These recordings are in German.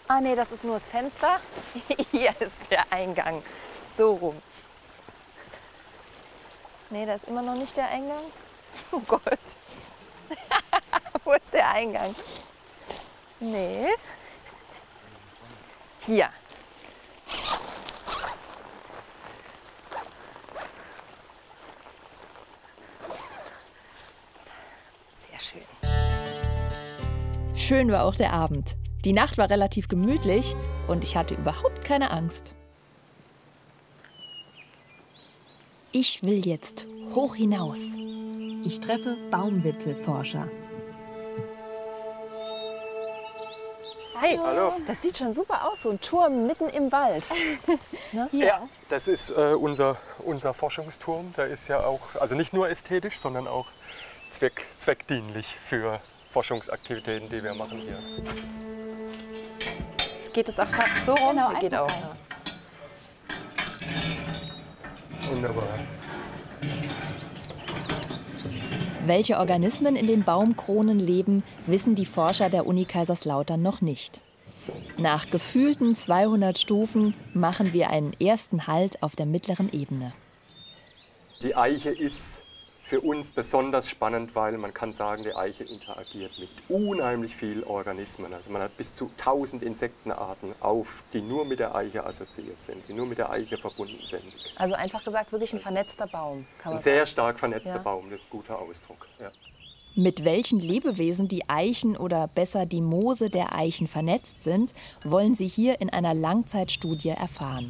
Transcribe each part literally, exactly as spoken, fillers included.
Ah nee, das ist nur das Fenster. Hier ist der Eingang. So rum. Nee, da ist immer noch nicht der Eingang. Oh Gott. Wo ist der Eingang? Nee. Hier. Sehr schön. Schön war auch der Abend. Die Nacht war relativ gemütlich und ich hatte überhaupt keine Angst. Ich will jetzt hoch hinaus. Ich treffe Baumwipfelforscher. Hi, hallo. Das sieht schon super aus, so ein Turm mitten im Wald. Ne? Ja, das ist äh, unser, unser Forschungsturm. Der ist ja auch, also nicht nur ästhetisch, sondern auch zweck, zweckdienlich für Forschungsaktivitäten, die wir machen hier. Geht es auch so rum? Genau, Geht auch. einfach Ja. Wunderbar. Welche Organismen in den Baumkronen leben, wissen die Forscher der Uni Kaiserslautern noch nicht. Nach gefühlten zweihundert Stufen machen wir einen ersten Halt auf der mittleren Ebene. Die Eiche ist für uns besonders spannend, weil man kann sagen, die Eiche interagiert mit unheimlich vielen Organismen. Also man hat bis zu tausend Insektenarten auf, die nur mit der Eiche assoziiert sind, die nur mit der Eiche verbunden sind. Also einfach gesagt, wirklich ein vernetzter Baum. Kann man Ein sehr sagen. stark vernetzter Ja. Baum, das ist ein guter Ausdruck. Ja. Mit welchen Lebewesen die Eichen oder besser die Moose der Eichen vernetzt sind, wollen Sie hier in einer Langzeitstudie erfahren.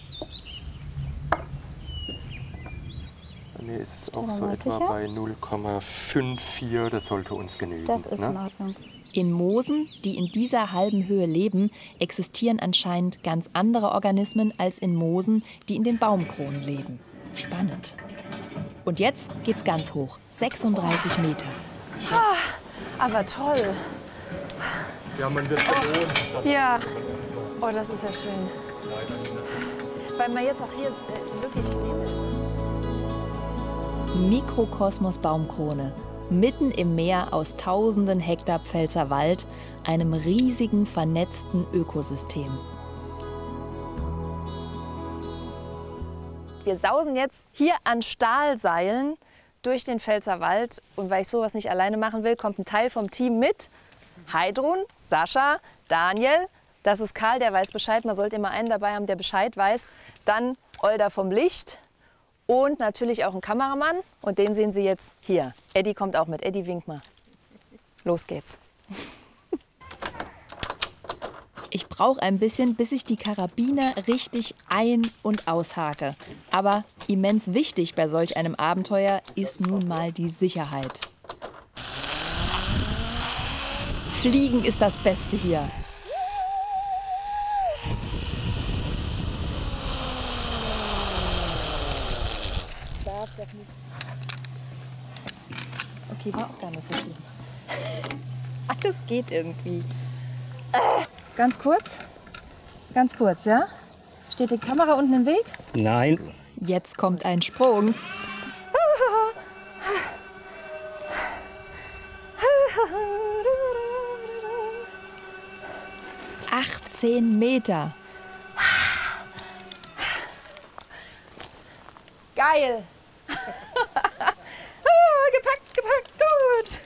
Bei mir ist es auch Aber so mal etwa sicher? bei null Komma vierundfünfzig, das sollte uns genügen. Das ist ne? in Ordnung. In Moosen, die in dieser halben Höhe leben, existieren anscheinend ganz andere Organismen als in Moosen, die in den Baumkronen leben. Spannend. Und jetzt geht's ganz hoch, sechsunddreißig Meter. Aber toll. Ja, man wird belohnt. Ja. Oh, das ist ja schön. Weil man jetzt auch hier äh, wirklich den Himmel. Mikrokosmos Baumkrone. Mitten im Meer aus tausenden Hektar Pfälzerwald, einem riesigen vernetzten Ökosystem. Wir sausen jetzt hier an Stahlseilen durch den Pfälzerwald. Und weil ich sowas nicht alleine machen will, kommt ein Teil vom Team mit. Heidrun, Sascha, Daniel. Das ist Karl, der weiß Bescheid. Man sollte immer einen dabei haben, der Bescheid weiß. Dann Olda vom Licht. Und natürlich auch ein Kameramann. Und den sehen Sie jetzt hier. Eddie kommt auch mit. Eddie, wink mal. Los geht's. Ich brauche ein bisschen, bis ich die Karabiner richtig ein- und aushake. Aber immens wichtig bei solch einem Abenteuer ist nun mal die Sicherheit. Fliegen ist das Beste hier. Okay, war auch gar nicht so schlimm. Alles geht irgendwie. Ganz kurz. Ganz kurz, ja? Steht die Kamera unten im Weg? Nein. Jetzt kommt ein Sprung. achtzehn Meter. Geil! ah, gepackt, gepackt, gut!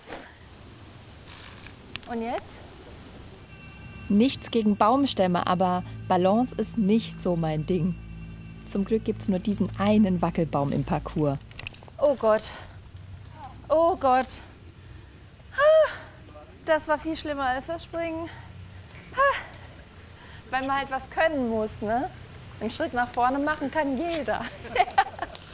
Und jetzt? Nichts gegen Baumstämme, aber Balance ist nicht so mein Ding. Zum Glück gibt es nur diesen einen Wackelbaum im Parcours. Oh Gott. Oh Gott. Ah, das war viel schlimmer als das Springen. Ah, weil man halt was können muss, ne? Einen Schritt nach vorne machen kann jeder.